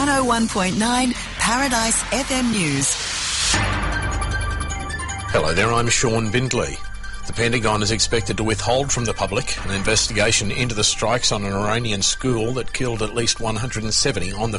101.9 Paradise FM News. Hello there, I'm Sean Bindley. The Pentagon is expected to withhold from the public an investigation into the strikes on an Iranian school that killed at least 170 on the